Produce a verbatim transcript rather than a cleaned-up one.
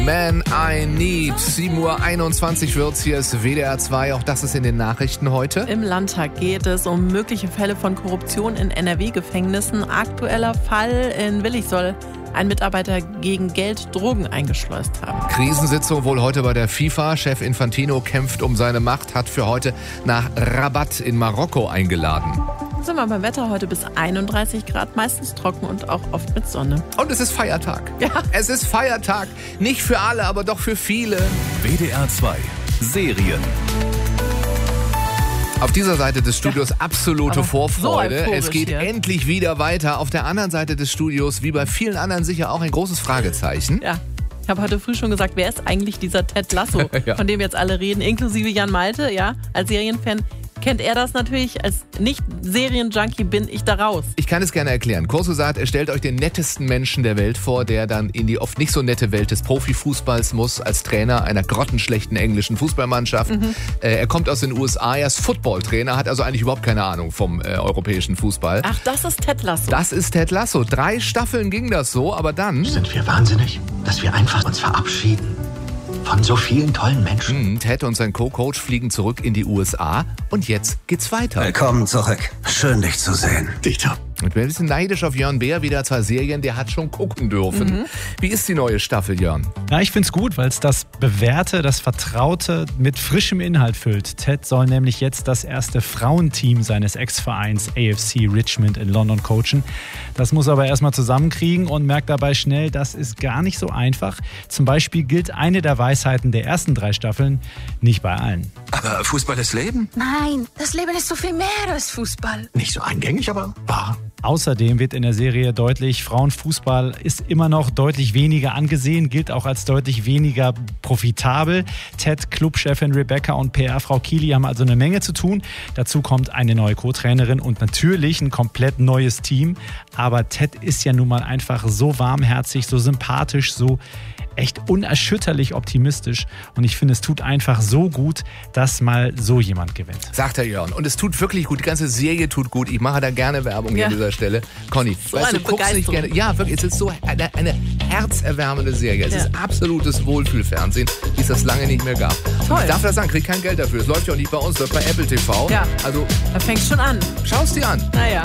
Man, I Need. sieben Uhr einundzwanzig wird's. Hier ist W D R zwei. Auch das ist in den Nachrichten heute. Im Landtag geht es um mögliche Fälle von Korruption in N R W-Gefängnissen. Aktueller Fall in Willich soll ein Mitarbeiter gegen Geld Drogen eingeschleust haben. Krisensitzung wohl heute bei der FIFA. Chef Infantino kämpft um seine Macht, hat für heute nach Rabat in Marokko eingeladen. Sind wir beim Wetter heute bis einunddreißig Grad, meistens trocken und auch oft mit Sonne. Und es ist Feiertag. Ja. Es ist Feiertag. Nicht für alle, aber doch für viele. W D R zwei Serien. Auf dieser Seite des Studios Ja, absolute aber Vorfreude. so Es geht hier. endlich wieder weiter. Auf der anderen Seite des Studios, wie bei vielen anderen sicher auch ein großes Fragezeichen. Ja. Ich habe heute früh schon gesagt, wer ist eigentlich dieser Ted Lasso, Ja. von dem jetzt alle reden, inklusive Jan Malte, ja, als Serienfan. Kennt er das natürlich? Als Nicht-Serien-Junkie bin ich da raus. Ich kann es gerne erklären. Kurso sagt, er stellt euch den nettesten Menschen der Welt vor, der dann in die oft nicht so nette Welt des Profifußballs muss, als Trainer einer grottenschlechten englischen Fußballmannschaft. Mhm. Äh, er kommt aus den U S A, er ist Footballtrainer, hat also eigentlich überhaupt keine Ahnung vom äh, europäischen Fußball. Ach, das ist Ted Lasso. Das ist Ted Lasso. Drei Staffeln ging das so, aber dann... Sind wir wahnsinnig, dass wir einfach uns verabschieden von so vielen tollen Menschen? Mh, Ted und sein Co-Coach fliegen zurück in die U S A und jetzt geht's weiter. Willkommen zurück. Schön, dich zu sehen. Dieter. Ich bin ein bisschen neidisch auf Jörn Beer, wieder zwei Serien, der hat schon gucken dürfen. Mhm. Wie ist die neue Staffel, Jörn? Ja, ich finde es gut, weil es das Bewährte, das Vertraute mit frischem Inhalt füllt. Ted soll nämlich jetzt das erste Frauenteam seines Ex-Vereins A F C Richmond in London coachen. Das muss er aber erstmal zusammenkriegen und merkt dabei schnell, das ist gar nicht so einfach. Zum Beispiel gilt eine der Weisheiten der ersten drei Staffeln nicht bei allen. Aber Fußball ist Leben? Nein, das Leben ist so viel mehr als Fußball. Nicht so eingängig, aber wahr. Außerdem wird in der Serie deutlich, Frauenfußball ist immer noch deutlich weniger angesehen, gilt auch als deutlich weniger profitabel. Ted, Clubchefin Rebecca und P R-Frau Keely haben also eine Menge zu tun. Dazu kommt eine neue Co-Trainerin und natürlich ein komplett neues Team. Aber Ted ist ja nun mal einfach so warmherzig, so sympathisch, so echt unerschütterlich optimistisch. Und ich finde, es tut einfach so gut, dass mal so jemand gewinnt. Sagt der Jörn. Und es tut wirklich gut. Die ganze Serie tut gut. Ich mache da gerne Werbung Ja. an dieser Stelle. Conny, So weißt eine du, guckst nicht Begeisterung. gerne. Ja, wirklich. Es ist so eine, eine herzerwärmende Serie. Es Ja. ist absolutes Wohlfühlfernsehen, wie es das lange nicht mehr gab. Toll. Ich darf das sagen, krieg kein Geld dafür. Es läuft ja auch nicht bei uns, läuft bei Apple T V. Ja. Also Da fängt's schon an. schau's dir an. Naja.